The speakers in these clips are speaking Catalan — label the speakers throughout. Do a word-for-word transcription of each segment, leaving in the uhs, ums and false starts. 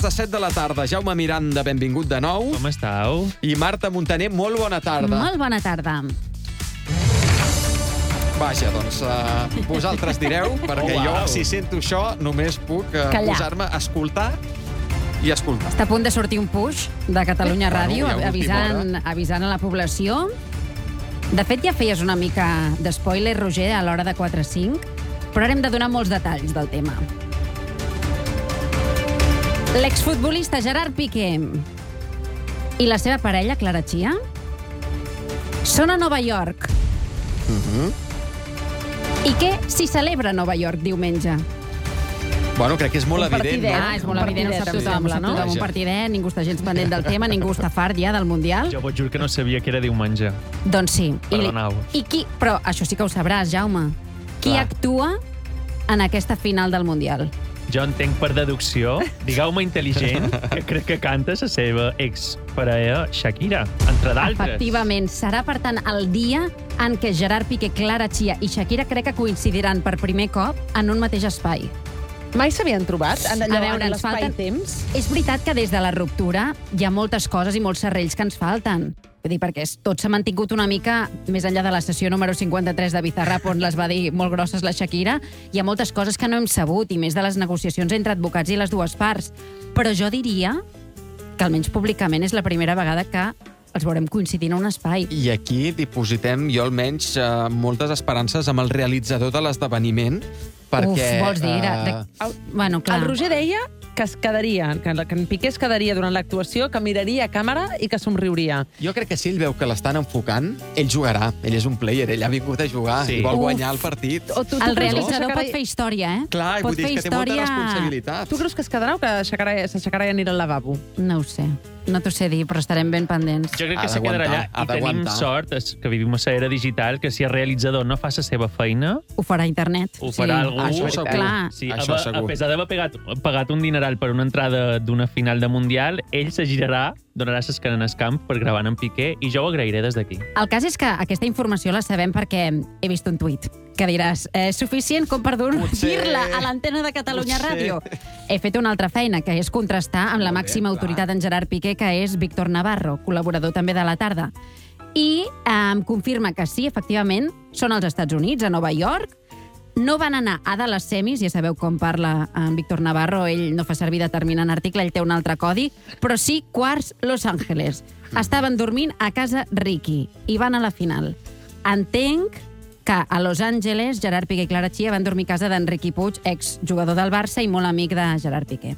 Speaker 1: A set de la tarda, Jaume Miranda, benvingut de nou.
Speaker 2: Com estàu?
Speaker 1: I Marta Montaner, molt bona tarda.
Speaker 3: Molt bona tarda.
Speaker 1: Vaja, doncs, uh, vosaltres direu, perquè
Speaker 2: Oh,
Speaker 1: jo,
Speaker 2: uau.
Speaker 1: si sento això, només puc uh,
Speaker 3: Callar.
Speaker 1: posar-me a escoltar i escoltar.
Speaker 3: Està a punt de sortir un push de Catalunya
Speaker 1: Bueno,
Speaker 3: Ràdio,
Speaker 1: ja a última
Speaker 3: avisant, avisant a la població. De fet, ja feies una mica d'espoiler, Roger, a l'hora de quatre a cinc, però ara hem de donar molts detalls del tema. L'exfutbolista Gerard Piqué i la seva parella, Clara Chia, són a Nova York.
Speaker 1: Uh-huh.
Speaker 3: I què s'hi celebra a Nova York diumenge?
Speaker 1: Bueno, crec que és molt
Speaker 4: Un
Speaker 1: evident,
Speaker 4: partidet.
Speaker 1: no?
Speaker 3: Ah, és molt
Speaker 4: Un
Speaker 3: evident, ho sap
Speaker 4: partidet,
Speaker 3: tothom,
Speaker 4: em
Speaker 3: ho sap
Speaker 4: sembla, no?
Speaker 3: tothom. Un
Speaker 1: Vaja.
Speaker 3: partidet, ningú està gens pendent del tema, ningú està fart ja del Mundial.
Speaker 2: Jo vos juro que no sabia que era diumenge.
Speaker 3: Doncs sí. I,
Speaker 2: Perdoneu.
Speaker 3: I qui... Però això sí que ho sabràs, Jaume. Qui
Speaker 1: Clar.
Speaker 3: actua en aquesta final del Mundial?
Speaker 2: Jo entenc per deducció, digueu-me intel·ligent, que crec que canta la seva ex-parella Shakira, entre d'altres.
Speaker 3: Efectivament, serà, per tant, el dia en què Gerard Piqué, Clara Chia i Shakira crec que coincidiran per primer cop en un mateix espai.
Speaker 4: Mai s'havien trobat en allò,
Speaker 3: A veure,
Speaker 4: en
Speaker 3: ens falten-
Speaker 4: l'espai-temps?
Speaker 3: És veritat que des de la ruptura hi ha moltes coses i molts serrells que ens falten. Vull dir, perquè és- tot s'ha mantingut una mica, més enllà de la sessió número cinquanta-tres de Bizarrap, on les va dir molt grosses la Shakira, hi ha moltes coses que no hem sabut, i més de les negociacions entre advocats i les dues parts. Però jo diria que, almenys públicament, és la primera vegada que els veurem coincidir en un espai.
Speaker 1: I aquí dipositem, jo almenys, uh, moltes esperances amb el realitzador de l'esdeveniment, perquè...
Speaker 3: Uf, vols dir?
Speaker 1: eh,
Speaker 3: De, de...
Speaker 4: El,
Speaker 3: Bueno, clar.
Speaker 4: el Roger deia que es quedaria, que, que en Piqué es quedaria durant l'actuació, que miraria a càmera i que somriuria.
Speaker 1: Jo crec que si ell veu que l'estan enfocant, ell jugarà. Ell és un player, ell ha vingut a jugar
Speaker 2: Sí.
Speaker 1: i vol
Speaker 3: Uf.
Speaker 1: guanyar el partit.
Speaker 4: O tu, tu
Speaker 3: El
Speaker 4: creus que
Speaker 3: realitzador
Speaker 4: s'aixecarà
Speaker 3: pot
Speaker 4: i-
Speaker 3: fer història, eh?
Speaker 1: Clar, i
Speaker 3: pot
Speaker 1: vull dir
Speaker 3: fer
Speaker 1: que té molta responsabilitat.
Speaker 4: Tu creus que es quedarà o que s'aixecarà s'aixecarà i anirà al lavabo?
Speaker 3: No ho sé. No t'ho sé dir, però estarem ben pendents.
Speaker 2: Jo crec
Speaker 1: Ha
Speaker 2: que se quedarà allà
Speaker 1: d'aguantar, ha
Speaker 2: i tenim
Speaker 1: d'aguantar.
Speaker 2: sort és que vivim a l'era digital, que si el realitzador no fa la seva feina,
Speaker 3: Ho farà a internet.
Speaker 2: ho farà algú.
Speaker 1: Això segur.
Speaker 3: Clar.
Speaker 2: Sí,
Speaker 1: Això
Speaker 2: a,
Speaker 1: segur.
Speaker 2: a pesar d'haver pagat, pagat un dineral per una entrada d'una final de Mundial, ell se girarà, donarà ses cadenes camp per gravar en Piqué, i jo ho agrairé des d'aquí.
Speaker 3: El cas és que aquesta informació la sabem perquè he vist un tuit que diràs, és suficient com per
Speaker 1: Potser-
Speaker 3: dir-la a l'antena de Catalunya
Speaker 1: potser.
Speaker 3: Ràdio. He fet una altra feina, que és contrastar amb la
Speaker 1: Molt bé,
Speaker 3: màxima
Speaker 1: clar.
Speaker 3: autoritat en Gerard Piqué, que és Víctor Navarro, col·laborador també de La Tarda. I eh, em confirma que sí, efectivament, són als Estats Units, a Nova York. No van anar a de les semis, ja sabeu com parla en Víctor Navarro, ell no fa servir determinant article, ell té un altre codi, però sí quarts Los Angeles. Estaven dormint a casa Ricky i van a la final. Entenc que a Los Angeles Gerard Piqué i Clara Chia van dormir a casa d'Enriqui Puig, exjugador del Barça i molt amic de Gerard Piqué.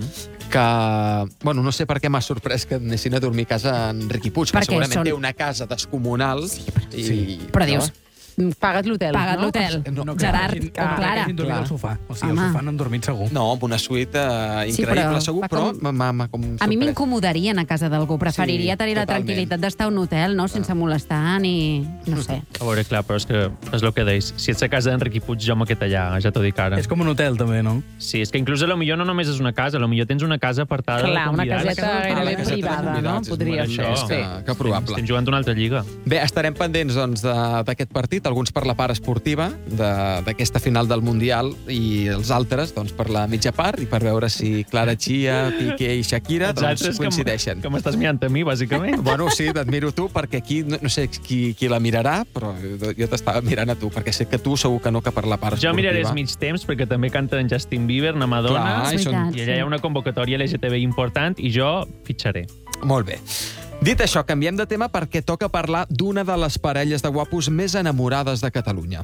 Speaker 1: Que, bueno, no sé per què m'ha sorprès que anessin a dormir a casa en Riqui Puig, que
Speaker 3: Perquè
Speaker 1: segurament
Speaker 3: són-
Speaker 1: té una casa descomunal. Sí, però, i,
Speaker 3: Però dius,
Speaker 4: Paga't l'hotel,
Speaker 3: paga't
Speaker 4: no?
Speaker 3: l'hotel,
Speaker 1: No, no,
Speaker 3: Gerard
Speaker 5: hagin-
Speaker 3: o
Speaker 5: no,
Speaker 3: Clara.
Speaker 5: que hagin dormit
Speaker 1: Clar.
Speaker 5: al sofà. O sigui,
Speaker 3: Home.
Speaker 5: al sofà no han dormit segur.
Speaker 1: No, amb una suite uh,
Speaker 3: Sí,
Speaker 1: increïble,
Speaker 3: però
Speaker 1: segur,
Speaker 3: va
Speaker 1: però
Speaker 3: com-
Speaker 1: m'ha m'ha com
Speaker 3: A mi
Speaker 1: sorprès.
Speaker 3: m'incomodarien a casa d'algú. Preferiria
Speaker 1: Sí,
Speaker 3: tenir la
Speaker 1: totalment.
Speaker 3: tranquil·litat d'estar a un hotel, no? Sense molestar ni... no sé.
Speaker 2: A veure, clar, però és que és el que deis. Si ets a casa d'Enriqui Puig, jo m'ho quedo allà, ja t'ho dic ara.
Speaker 5: És com un hotel, també, no?
Speaker 2: Sí, és que inclús a lo millor no només és una casa, a lo millor tens una casa apartada
Speaker 4: Clar,
Speaker 2: de
Speaker 4: una
Speaker 2: convidats.
Speaker 4: caseta
Speaker 1: Ah, la
Speaker 4: gairebé
Speaker 1: caseta de
Speaker 4: privada, no?
Speaker 1: convidats, és
Speaker 4: Podria
Speaker 1: molt
Speaker 4: ser.
Speaker 2: això.
Speaker 1: Que, que probable.
Speaker 2: Estem jugant una altra lliga.
Speaker 1: Bé, estarem pendents doncs, de- d'aquest partit, alguns per la part esportiva, de- d'aquesta final del Mundial, i els altres doncs, per la mitja part, i per veure si Clara Chia, Piqué i Shakira
Speaker 2: Els
Speaker 1: doncs,
Speaker 2: altres que m-
Speaker 1: coincideixen.
Speaker 2: Que m'estàs mirant a mi, bàsicament.
Speaker 1: Bueno, sí, t'admiro tu, perquè aquí no, no sé qui, qui la mirarà, però jo, jo t'estava mirant a tu, perquè sé que tu segur que no, que per la part
Speaker 2: Jo
Speaker 1: esportiva.
Speaker 2: miraré els mig temps, perquè també canten Justin Bieber, na Madonna,
Speaker 1: Clar,
Speaker 3: És
Speaker 1: i són...
Speaker 3: veritat.
Speaker 2: i allà hi ha una convocatòria L G T B I important, i jo fitxaré.
Speaker 1: Molt bé. Dit això, canviem de tema perquè toca parlar d'una de les parelles de guapos més enamorades de Catalunya.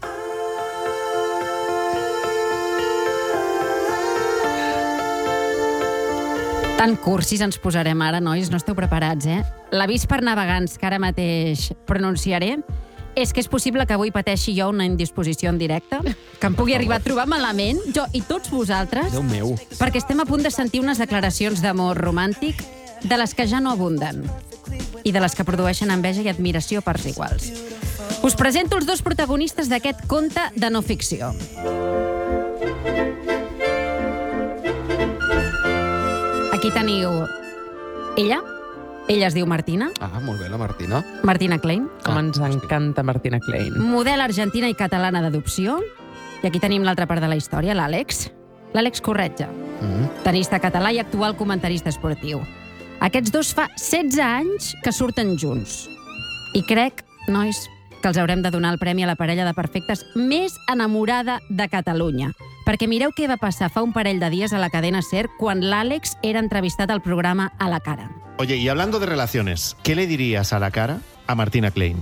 Speaker 3: Tan cursis ens posarem ara, nois, no esteu preparats, eh? L'avís per navegants que ara mateix pronunciaré és que és possible que avui pateixi jo una indisposició en directe, que em pugui arribar a trobar malament, jo i tots vosaltres,
Speaker 1: Déu meu.
Speaker 3: perquè estem a punt de sentir unes declaracions d'amor romàntic de les que ja no abunden i de les que produeixen enveja i admiració a parts iguals. Us presento els dos protagonistes d'aquest conte de no ficció. Aquí teniu ella. Ella es diu Martina.
Speaker 1: Ah, molt bé, la Martina.
Speaker 3: Martina Klein.
Speaker 4: Com
Speaker 1: Ah,
Speaker 4: ens encanta Martina Klein.
Speaker 3: Model argentina i catalana d'adopció. I aquí tenim l'altra part de la història, l'Àlex. L'Àlex Corretja. Mm. Tenista català i actual comentarista esportiu. Aquests dos fa setze anys que surten junts. I crec, nois, que els haurem de donar el premi a la parella de perfectes més enamorada de Catalunya. Perquè mireu què va passar fa un parell de dies a la cadena SER quan l'Àlex era entrevistat al programa A la Cara.
Speaker 6: Oye, y hablando de relaciones, ¿qué le dirías a la cara a Martina Klein?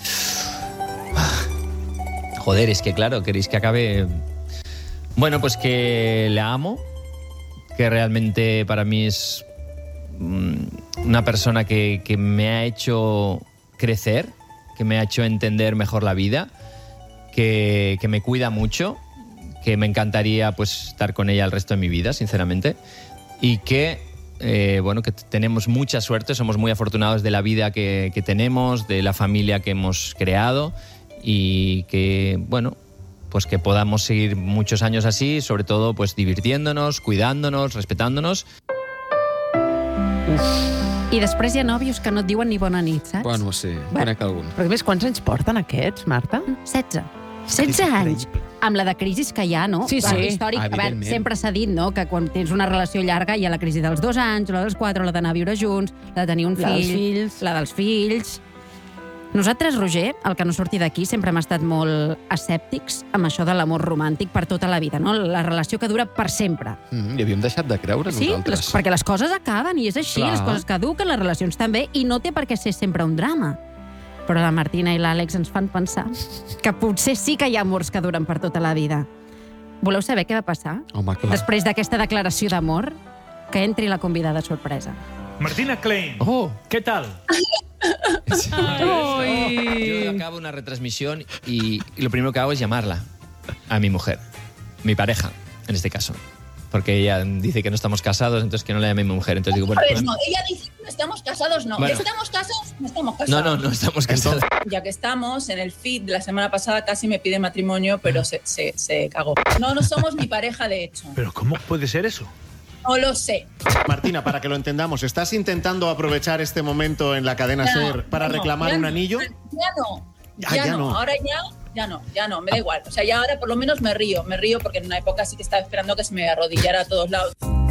Speaker 7: Joder, es que claro, queréis que acabe... Bueno, pues que la amo, que realmente para mí es una persona que, que me ha hecho crecer, que me ha hecho entender mejor la vida, que, que me cuida mucho, que me encantaría pues estar con ella el resto de mi vida, sinceramente, y que, eh, bueno, que tenemos mucha suerte, somos muy afortunados de la vida que, que tenemos, de la familia que hemos creado, y que, bueno, pues que podamos seguir muchos años así, sobre todo pues divirtiéndonos, cuidándonos, respetándonos.
Speaker 3: I després hi ha nòvios que no et diuen ni bona nit, saps?
Speaker 1: Bueno, sí,
Speaker 3: Bueno.
Speaker 1: conec algun.
Speaker 4: Però a més, quants anys porten aquests, Marta?
Speaker 3: setze. setze anys. Amb la de crisis que hi ha, no?
Speaker 4: Sí, sí.
Speaker 3: Clar, històric, a veure,
Speaker 1: Evidentment.
Speaker 3: sempre s'ha dit, no?, que quan tens una relació llarga hi ha la crisi dels dos anys, la dels quatre, la d'anar a viure junts, la de tenir un
Speaker 4: La dels
Speaker 3: fill,
Speaker 4: fills.
Speaker 3: la dels fills... Nosaltres, Roger, el que no surti d'aquí, sempre hem estat molt escèptics amb això de l'amor romàntic per tota la vida, no? La relació que dura per sempre.
Speaker 1: Mm, I havíem deixat de creure
Speaker 3: Sí,
Speaker 1: nosaltres.
Speaker 3: les, perquè les coses acaben i és així,
Speaker 1: Clar.
Speaker 3: les coses caduquen, les relacions també, i no té per què ser sempre un drama. Però la Martina i l'Àlex ens fan pensar que potser sí que hi ha amors que duren per tota la vida. Voleu saber què va passar?
Speaker 1: Home, clar.
Speaker 3: Després d'aquesta declaració d'amor, que entri la convidada sorpresa.
Speaker 8: Martina Klein,
Speaker 1: Oh,
Speaker 8: ¿qué tal?
Speaker 7: Yo acabo una retransmisión y, y lo primero que hago es llamarla a mi mujer, mi pareja, en este caso. Porque ella dice que no estamos casados, entonces que no la llame mi mujer. Entonces digo, bueno,
Speaker 9: Pues
Speaker 7: pues-
Speaker 9: no, ella dice que no estamos casados, no.
Speaker 7: Bueno.
Speaker 9: ¿Estamos casados? No estamos
Speaker 7: no,
Speaker 9: casados.
Speaker 7: no, no estamos casados.
Speaker 9: Ya que estamos, en el feed de la semana pasada casi me pide matrimonio, pero se, se, se cagó. No, no somos ni pareja, de hecho.
Speaker 8: ¿Pero cómo puede ser eso?
Speaker 9: No lo sé.
Speaker 6: Martina, para que lo entendamos, ¿estás intentando aprovechar este momento en la cadena
Speaker 9: Ya,
Speaker 6: SER para
Speaker 9: no,
Speaker 6: reclamar
Speaker 9: ya
Speaker 6: un
Speaker 9: no,
Speaker 6: anillo?
Speaker 9: Ya no.
Speaker 6: Ah,
Speaker 9: Ya,
Speaker 6: ya
Speaker 9: no.
Speaker 6: no.
Speaker 9: Ahora ya, ya no, ya no, me da igual. O sea, ya ahora por lo menos me río, me río porque en una época sí que estaba esperando que se me arrodillara a todos lados.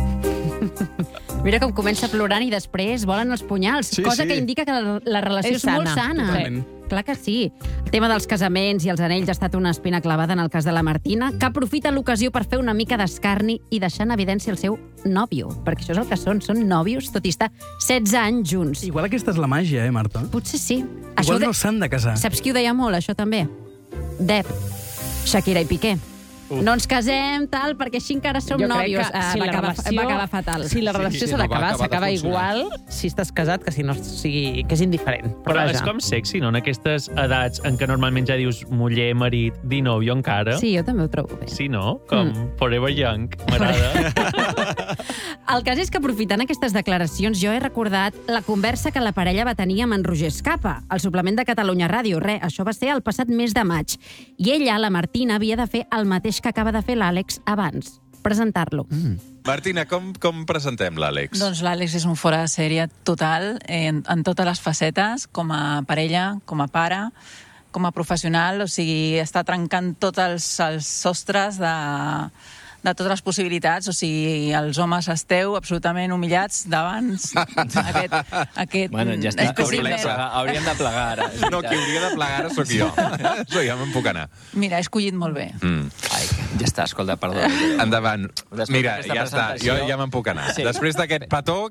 Speaker 3: Mira com comença plorant i després volen els punyals,
Speaker 1: Sí,
Speaker 3: cosa
Speaker 1: sí.
Speaker 3: que indica que la, la relació és,
Speaker 4: És
Speaker 3: molt
Speaker 4: sana,
Speaker 3: sana.
Speaker 5: totalment.
Speaker 3: Clar que sí. El tema dels casaments i els anells ha estat una espina clavada en el cas de la Martina, que aprofita l'ocasió per fer una mica d'escarni i deixar en evidència el seu nòvio, perquè això és el que són, són nòvios, tot i estar setze anys junts.
Speaker 5: Igual aquesta és la màgia, eh, Marta?
Speaker 3: Potser sí.
Speaker 5: Igual
Speaker 3: de-
Speaker 5: no s'han de casar.
Speaker 3: Saps qui ho deia molt, això també? Depp, Shakira i Piqué. No ens casem, tal, perquè així encara som
Speaker 4: Jo crec
Speaker 3: nòvios.
Speaker 4: que
Speaker 3: Ah,
Speaker 4: si
Speaker 3: va,
Speaker 4: la
Speaker 3: acabar,
Speaker 4: relació-
Speaker 3: va acabar fatal.
Speaker 4: Si la
Speaker 1: Sí,
Speaker 4: relació
Speaker 1: sí,
Speaker 4: s'ha
Speaker 1: no va
Speaker 4: d'acabar,
Speaker 1: acabar de
Speaker 4: s'acaba
Speaker 1: funcionar.
Speaker 4: igual si estàs casat que si no sigui, que és indiferent.
Speaker 2: Però
Speaker 4: vaja.
Speaker 2: és com sexy, no?, en aquestes edats en què normalment ja dius muller, marit, dir nòvio encara.
Speaker 3: Sí, jo també ho trobo bé.
Speaker 2: Sí, no? Com Forever Young, m'agrada.
Speaker 3: El cas és que, aprofitant aquestes declaracions, jo he recordat la conversa que la parella va tenir amb en Roger Escapa, al suplement de Catalunya Ràdio. Re, això va ser el passat mes de maig. I ella, la Martina, havia de fer el mateix que acaba de fer l'Àlex abans, presentar-lo.
Speaker 1: Mm.
Speaker 10: Martina, com, com presentem l'Àlex?
Speaker 9: Doncs l'Àlex és un fora de sèrie total, en, en totes les facetes, com a parella, com a pare, com a professional, o sigui, està trencant tots els, els sostres de, de totes les possibilitats, o sigui, els homes esteu absolutament humillats davant aquest, aquest
Speaker 7: Bueno, ja està. Hauríem de
Speaker 9: espècimen.
Speaker 7: plegar, hauríem de plegar ara. és
Speaker 10: No, qui
Speaker 7: veritat.
Speaker 10: hauria de plegar ara sóc jo. Això ja me'n puc anar.
Speaker 9: Mira, he escollit molt bé.
Speaker 10: Mm.
Speaker 7: Ai, ja està, escolta, perdó.
Speaker 10: Endavant.
Speaker 7: Després
Speaker 10: Mira,
Speaker 7: d'aquesta
Speaker 10: ja està, jo
Speaker 7: presentació-
Speaker 10: ja me'n puc anar.
Speaker 7: Sí.
Speaker 10: Després d'aquest petó,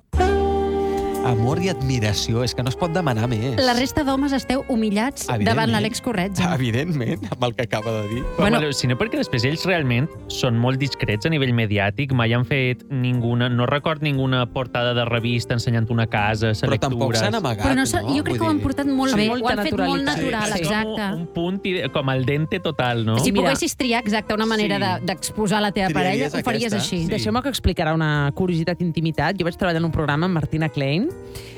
Speaker 1: Amor i admiració, és que no es pot demanar més.
Speaker 3: La resta d'homes esteu humillats
Speaker 1: Evidentment.
Speaker 3: davant l'Àlex Corretja.
Speaker 1: Evidentment, amb el que acaba de dir.
Speaker 3: Bueno.
Speaker 2: Bueno, si no perquè després ells realment són molt discrets a nivell mediàtic, mai han fet ninguna, no record ninguna portada de revista ensenyant una casa,
Speaker 1: Però
Speaker 2: selectures.
Speaker 1: tampoc s'han amagat,
Speaker 3: Però no,
Speaker 1: no?
Speaker 3: s'ha- jo crec
Speaker 1: Vull
Speaker 3: que ho han
Speaker 1: dir-
Speaker 3: portat molt
Speaker 4: Amb
Speaker 3: bé,
Speaker 4: molta
Speaker 3: ho han fet molt
Speaker 4: naturalitat.
Speaker 3: natural,
Speaker 4: Sí.
Speaker 2: És
Speaker 3: exacte.
Speaker 2: com un punt, ide- com el dente total, no?
Speaker 3: Si
Speaker 4: Mira.
Speaker 3: poguessis triar exacte una manera
Speaker 2: Sí.
Speaker 3: de- d'exposar la teva parella,
Speaker 1: Triaries
Speaker 3: ho faries
Speaker 1: aquesta?
Speaker 3: així.
Speaker 1: Sí.
Speaker 4: Deixeu-me que explicarà una curiositat intimitat. Jo vaig treballar en un programa amb Martina Klein.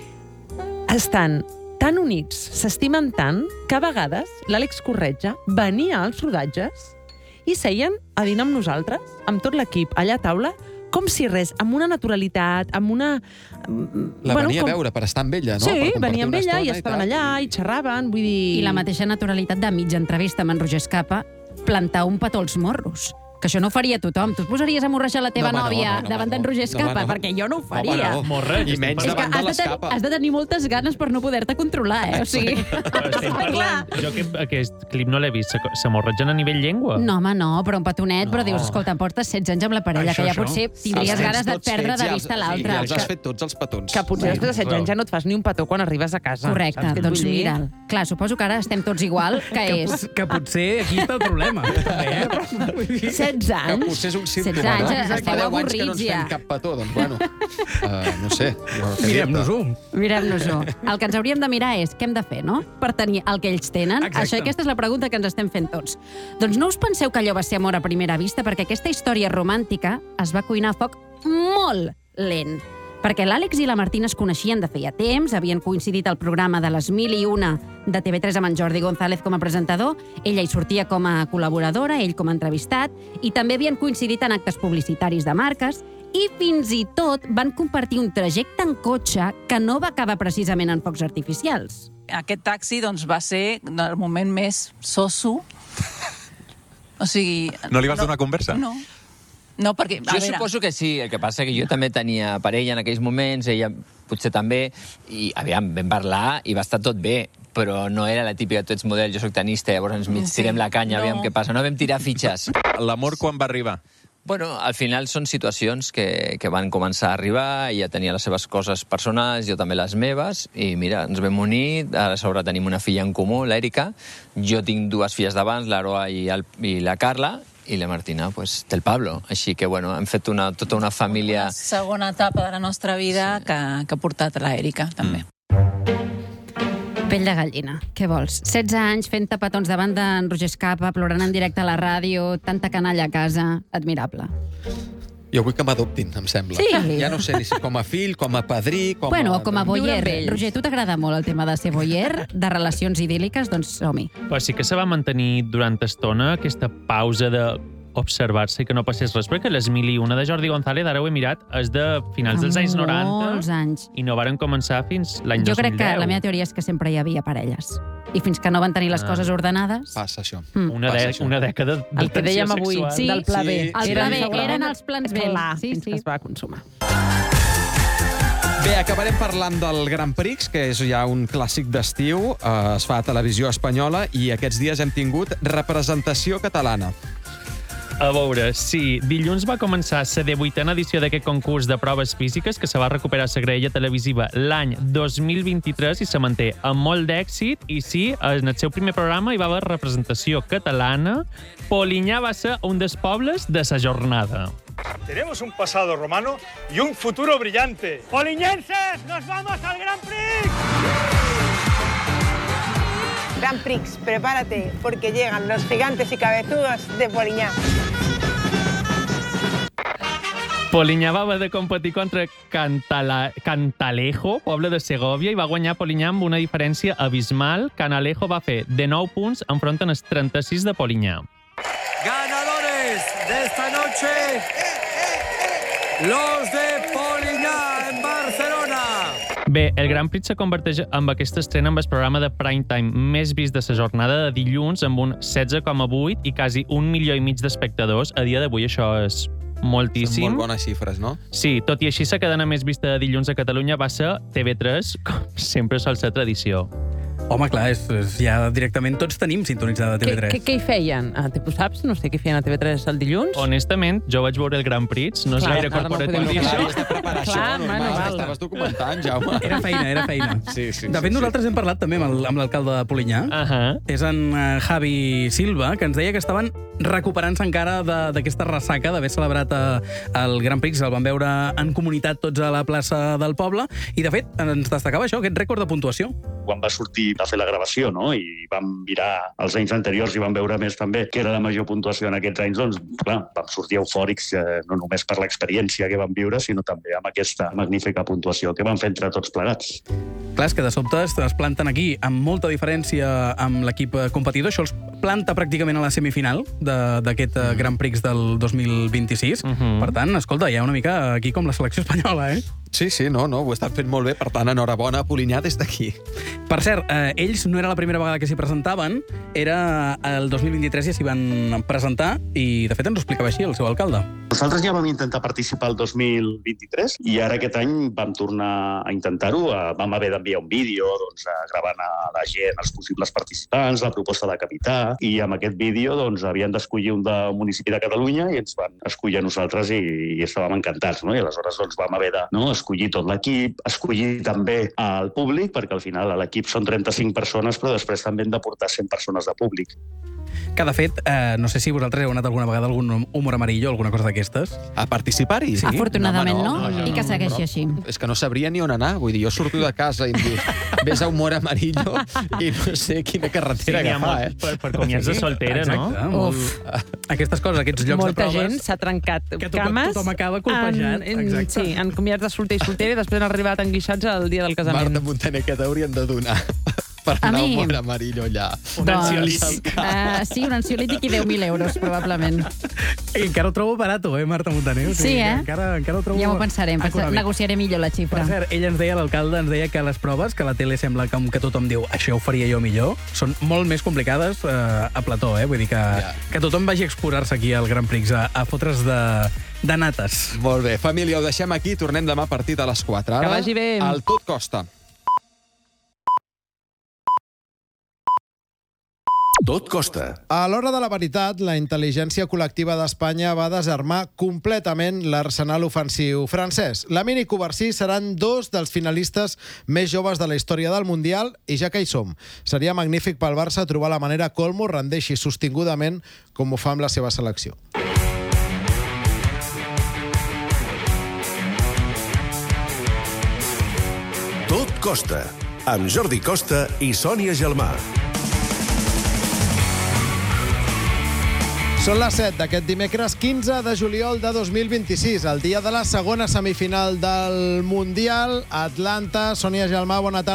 Speaker 4: Estan tan units, s'estimen tant, que a vegades l'Àlex Corretja venia als rodatges i seien a dinar amb nosaltres, amb tot l'equip, allà a taula, com si res, amb una naturalitat, amb una...
Speaker 1: La venia a veure per estar amb ella, no?
Speaker 4: Sí,
Speaker 1: Per compartir
Speaker 4: venia amb
Speaker 1: una
Speaker 4: ella i
Speaker 1: estona
Speaker 4: estaven
Speaker 1: tal.
Speaker 4: allà i xerraven, vull dir...
Speaker 3: I la mateixa naturalitat de mitja entrevista amb en Roger Escapa, plantar un petó als morros. Que això no ho faria tothom. Tu et posaries a morrejar la teva
Speaker 1: No, home, no,
Speaker 3: nòvia
Speaker 1: no, no,
Speaker 3: davant
Speaker 1: no.
Speaker 3: d'en Roger
Speaker 1: No,
Speaker 3: Escapa,
Speaker 1: no.
Speaker 3: perquè jo no ho faria.
Speaker 1: Home, no.
Speaker 2: Morreig,
Speaker 1: I menys
Speaker 2: estem
Speaker 1: davant
Speaker 3: has
Speaker 1: de
Speaker 3: de, ten
Speaker 1: l'escapa.
Speaker 3: has de tenir moltes ganes per no poder-te controlar, eh? O sigui,
Speaker 2: Estem
Speaker 3: clar.
Speaker 2: parlant... Jo que aquest clip no l'he vist. Se, se morregen a nivell llengua?
Speaker 3: No, home, no, però un petonet, no. Però dius, escolta, em portes setze anys amb la parella,
Speaker 5: Això,
Speaker 3: que ja
Speaker 5: això.
Speaker 3: potser tindries
Speaker 1: Els tens
Speaker 3: ganes de
Speaker 1: tots
Speaker 3: perdre
Speaker 1: fets
Speaker 3: de
Speaker 1: i els-
Speaker 3: vista
Speaker 1: I
Speaker 3: l'altre.
Speaker 1: els has
Speaker 3: Que-
Speaker 1: fet tots els petons.
Speaker 4: Que potser després de setze
Speaker 2: raó.
Speaker 4: anys ja no et fas ni un petó quan arribes a casa.
Speaker 3: Correcte,
Speaker 4: Saps què et
Speaker 3: doncs
Speaker 4: vull dir?
Speaker 3: mira'l. Clar, suposo que ara estem tots igual, que
Speaker 5: Que,
Speaker 3: és
Speaker 5: pot, que potser aquí està el problema. Eh? Vull dir-
Speaker 4: setze
Speaker 1: Que
Speaker 4: anys?
Speaker 1: potser és un símptoma,
Speaker 3: setze anys,
Speaker 1: no?
Speaker 3: esteu
Speaker 1: Fa deu anys que no
Speaker 3: avorrits
Speaker 1: ens
Speaker 3: ja.
Speaker 1: fem cap petó, doncs bueno, uh, no sé. jo què dir-te.
Speaker 5: Mirem-nos-ho.
Speaker 3: Mirem-nos-ho. El que ens hauríem de mirar és què hem de fer, no?, per tenir el que ells tenen.
Speaker 5: Exacte.
Speaker 3: Això, aquesta és la pregunta que ens estem fent tots. Doncs no us penseu que allò va ser amor a primera vista, perquè aquesta història romàntica es va cuinar a foc molt lent. Perquè l'Àlex i la Martina es coneixien de feia temps, havien coincidit al programa de les mil i una de T V tres amb en Jordi González com a presentador, ella hi sortia com a col·laboradora, ell com a entrevistat, i també havien coincidit en actes publicitaris de marques, i fins i tot van compartir un trajecte en cotxe que no va acabar precisament en focs artificials.
Speaker 9: Aquest taxi doncs, va ser el moment més soso. O sigui...
Speaker 10: No li vas donar conversa?
Speaker 9: No. No, perquè... A
Speaker 11: Jo
Speaker 9: veure,
Speaker 11: suposo que sí, el que passa que jo també tenia parella en aquells moments, ella potser també, i aviam, vam parlar i va estar tot bé, però no era la típica, tu ets model, jo soc tenista, llavors ens mig
Speaker 9: Sí,
Speaker 11: tirem la canya,
Speaker 9: no.
Speaker 11: aviam què passa. No vam tirar fitxes.
Speaker 10: L'amor quan va arribar?
Speaker 11: Bueno, al final són situacions que, que van començar a arribar, ella tenia les seves coses personals, jo també les meves, i mira, ens vam unir, a sobre tenim una filla en comú, l'Èrica, jo tinc dues filles d'abans, l'Aroa i, el, i la Carla, i la Martina, pues, té el Pablo. Així que, bueno, hem fet una, tota una família...
Speaker 9: la segona etapa de la nostra vida que, que ha portat l'Èrica, també.
Speaker 3: Pell de gallina, què vols? setze anys fent-te petons davant d'en Roger Escapa, plorant en directe a la ràdio, tanta canalla a casa, admirable.
Speaker 1: Jo vull que m'adoptin, em sembla.
Speaker 3: Sí.
Speaker 1: Ja no sé ni si com a fill, com a padrí, com
Speaker 3: Bueno,
Speaker 1: a...
Speaker 3: com a
Speaker 4: Viure
Speaker 3: voyer.
Speaker 4: amb ells.
Speaker 3: Roger, tu t'agrada molt el tema de ser voyer, de relacions idíl·liques? Doncs som-hi.
Speaker 2: Però sí que se va mantenir durant estona aquesta pausa de observar-se i que no passés res, perquè les mil i una de Jordi González, ara ho he mirat, és de finals dels anys noranta
Speaker 3: Molts anys.
Speaker 2: i no varen començar fins l'any
Speaker 3: Jo
Speaker 2: dos mil
Speaker 3: crec
Speaker 2: deu.
Speaker 3: que la meva teoria és que sempre hi havia parelles. I fins que no van tenir les
Speaker 2: Ah.
Speaker 3: coses ordenades...
Speaker 1: Passa això.
Speaker 3: Mm.
Speaker 2: Una,
Speaker 1: Passa
Speaker 2: de,
Speaker 1: això.
Speaker 2: una dècada de
Speaker 4: El que
Speaker 2: tensió
Speaker 4: dèiem avui,
Speaker 2: sexual.
Speaker 3: Sí.
Speaker 4: del pla B.
Speaker 1: Sí,
Speaker 3: El
Speaker 1: sí.
Speaker 3: pla B,
Speaker 4: segurament
Speaker 3: eren els plans B.
Speaker 4: Clar,
Speaker 3: Sí,
Speaker 4: fins
Speaker 3: sí.
Speaker 4: que es va consumar.
Speaker 1: Bé, acabarem parlant del Grand Prix, que és ja un clàssic d'estiu. Eh, es fa a Televisió Espanyola i aquests dies hem tingut representació catalana.
Speaker 2: A veure, sí. Dilluns va començar la divuitena edició d'aquest concurs de proves físiques que se va recuperar a la graella televisiva l'any dos mil vint-i-tres i se manté amb molt d'èxit. I sí, en el seu primer programa hi va haver representació catalana. Polinyà va ser un dels pobles de la jornada.
Speaker 8: Tenemos un pasado romano y un futuro brillante. ¡Poliñenses, nos vamos al Grand Prix!
Speaker 12: Grand Prix, prepárate, porque llegan los gigantes y cabezudos de Poliñá.
Speaker 2: Polinyà va haver de competir contra Cantala... Cantalejo, poble de Segovia, i va guanyar Polinyà amb una diferència abismal. Canalejo va fer de nou punts enfront als trenta-sis de Polinyà.
Speaker 13: Ganadores de esta noche, los de Poliñá en Barcelona.
Speaker 2: Bé, el Grand Prix se converteix amb aquesta estrena amb el programa de prime time més vist de la jornada de dilluns, amb un setze coma vuit i quasi un milió i mig d'espectadors. A dia d'avui això és moltíssim.
Speaker 1: Són molt bones xifres, no?
Speaker 2: Sí, tot i així, la cadena més vista de dilluns a Catalunya va ser T V tres, com sempre sol ser tradició.
Speaker 5: Home, clar, és, és, ja directament tots tenim sintonitzada T V
Speaker 4: Què,
Speaker 5: tres.
Speaker 4: què, què hi feien? Ah, tu saps? No sé què feien a T V tres el dilluns.
Speaker 2: Honestament, jo vaig veure el Grand Prix, no és
Speaker 4: Clar,
Speaker 2: gaire
Speaker 4: ara no
Speaker 2: corporatiu
Speaker 4: podem
Speaker 2: dir
Speaker 4: dir
Speaker 2: això.
Speaker 1: És de preparació
Speaker 4: Clar,
Speaker 1: normal,
Speaker 4: bueno,
Speaker 1: que
Speaker 4: val.
Speaker 1: estaves documentant, Jaume.
Speaker 5: Era feina, era feina.
Speaker 1: Sí, sí,
Speaker 5: De fet,
Speaker 1: sí,
Speaker 5: nosaltres hem parlat també amb el- amb l'alcalde de Polinyà.
Speaker 2: Uh -huh.
Speaker 5: És en eh, Javi Silva, que ens deia que estaven recuperant-se encara de- d'aquesta ressaca d'haver celebrat eh, el Grand Prix. El van veure en comunitat tots a la plaça del poble i, de fet, ens destacava això, aquest rècord de puntuació.
Speaker 14: Quan va sortir a fer la gravació, no?, i vam mirar els anys anteriors i vam veure més també que era la major puntuació en aquests anys, doncs, clar, vam sortir eufòrics eh, no només per l'experiència que vam viure, sinó també amb aquesta magnífica puntuació que vam fer entre tots plegats.
Speaker 5: Clar, és que de sobte es es planten aquí amb molta diferència amb l'equip eh, competidor. Això els planta pràcticament a la semifinal de- d'aquest eh, Grand Prix del dos mil vint-i-sis.
Speaker 2: Mhm.
Speaker 5: Per tant, escolta, hi ha una mica aquí com la selecció espanyola, eh?
Speaker 1: Sí, sí, no, no, ho estan fent molt bé. Per tant, enhorabona a Polinyà des d'aquí.
Speaker 5: Per cert, eh, ells no era la primera vegada que s'hi presentaven, era el dos mil vint-i-tres ja s'hi van presentar i, de fet, ens ho explicava així el seu alcalde.
Speaker 14: Nosaltres ja vam intentar participar el dos mil vint-i-tres i ara aquest any vam tornar a intentar-ho. Vam haver d'enviar un vídeo doncs, gravant a la gent, els possibles participants, la proposta de capità, i amb aquest vídeo doncs, havien d'escollir un del municipi de Catalunya i ens van escollir a nosaltres i, i estàvem encantats. No? I aleshores doncs, vam haver de no, escollir tot l'equip, escollir també el públic, perquè al final a l'equip són trenta-cinc persones, però després també hem de portar cent persones de públic.
Speaker 5: Que, de fet, eh, no sé si vosaltres heu anat alguna vegada a algun humor amarillo o alguna cosa d'aquestes.
Speaker 1: A participar-hi?
Speaker 3: Sí? Afortunadament no, no, no, no, i que segueixi així.
Speaker 1: És que no sabria ni on anar. Vull dir, jo surto de casa i em dius, ves a humor amarillo i no sé quina carretera
Speaker 2: sí,
Speaker 1: agafar, eh?
Speaker 2: Per, per comiats de soltera, no?
Speaker 5: Uf. Aquestes coses, aquests llocs
Speaker 4: Molta
Speaker 5: de proves...
Speaker 4: gent s'ha trencat
Speaker 5: que
Speaker 4: cames...
Speaker 5: tothom acaba colpejant.
Speaker 4: En, en, sí, en comiats de solter i soltera i després han arribat enguixats el dia del casament.
Speaker 1: Marta Montaner, que t'haurien de donar per
Speaker 3: A
Speaker 1: anar a
Speaker 3: mi?
Speaker 1: humor amarillo allà.
Speaker 2: Un
Speaker 3: Doncs,
Speaker 2: ansiolític.
Speaker 3: Uh, sí, un ansiolític i deu mil euros, probablement.
Speaker 5: I encara ho trobo barato, eh, Marta Montaner? O sigui,
Speaker 3: Sí, eh?
Speaker 5: Encara, encara ho trobo
Speaker 3: Ja m'ho pensarem,
Speaker 5: econòmic.
Speaker 3: negociaré millor la xifra.
Speaker 5: Per cert, ell ens deia, l'alcalde ens deia que les proves, que a la tele sembla com que tothom diu això ho faria jo millor, són molt més complicades eh, a plató, eh? Vull dir que,
Speaker 1: Ja.
Speaker 5: que tothom vagi a exposar-se aquí al Grand Prix a, a fotre's de, de nates.
Speaker 1: Molt bé, família, ho deixem aquí. Tornem demà a partir de les quatre. Ara,
Speaker 4: Que vagi bé.
Speaker 1: Al Tot Costa.
Speaker 15: Tot costa.
Speaker 16: A l'hora de la veritat, la intel·ligència col·lectiva d'Espanya va desarmar completament l'arsenal ofensiu francès. Lamine i Covarsí seran dos dels finalistes més joves de la història del Mundial i ja que hi som, seria magnífic pel Barça trobar la manera que Olmo rendeixi sostingudament com ho fa amb la seva selecció.
Speaker 15: Tot costa. Amb Jordi Costa i Sònia Gelmà.
Speaker 16: Són les set d'aquest dimecres quinze de juliol de dos mil vint-i-sis, el dia de la segona semifinal del Mundial. Atlanta, Sònia Gelmà, bona tarda.